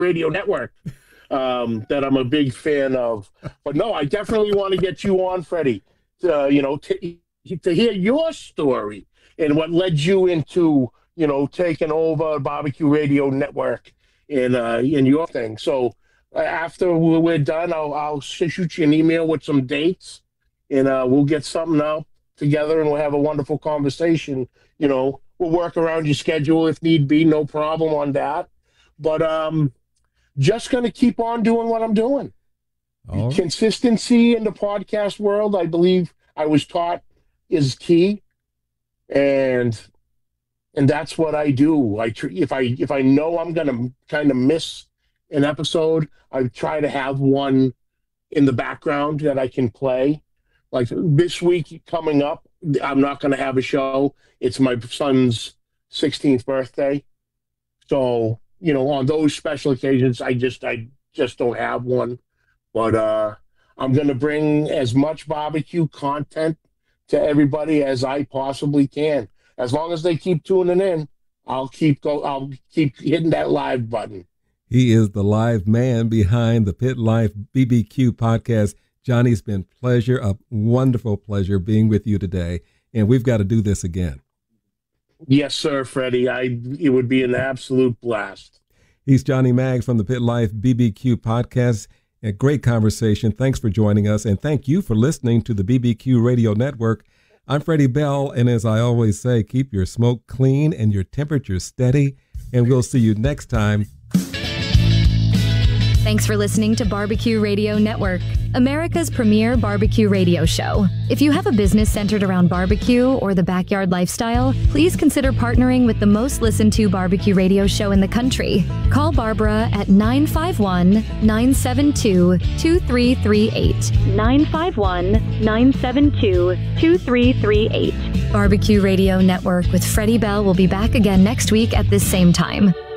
Radio Network that I'm a big fan of. But no, I definitely want to get you on, Freddie, to hear your story and what led you into, taking over Barbecue Radio Network and your thing. So after we're done, I'll shoot you an email with some dates, and we'll get something out together, and we'll have a wonderful conversation. We'll work around your schedule if need be, no problem on that. But just going to keep on doing what I'm doing. Right. Consistency in the podcast world, I believe I was taught, is key, and that's what I do. If I know I'm going to kind of miss an episode, I try to have one in the background that I can play. Like this week coming up, I'm not going to have a show. It's my son's 16th birthday. So, on those special occasions, I just don't have one. But I'm going to bring as much barbecue content to everybody as I possibly can. As long as they keep tuning in, I'll keep hitting that live button. He is the live man behind the Pit Life BBQ podcast. Johnny, it's been a wonderful pleasure being with you today, and we've got to do this again. Yes, sir, Freddie. It would be an absolute blast. He's Johnny Maggs from the Pit Life BBQ podcast. A great conversation. Thanks for joining us, and thank you for listening to the BBQ Radio Network. I'm Freddie Bell, and as I always say, keep your smoke clean and your temperature steady, and we'll see you next time. Thanks for listening to Barbecue Radio Network, America's premier barbecue radio show. If you have a business centered around barbecue or the backyard lifestyle, please consider partnering with the most listened to barbecue radio show in the country. Call Barbara at 951-972-2338. 951-972-2338. Barbecue Radio Network with Freddie Bell will be back again next week at this same time.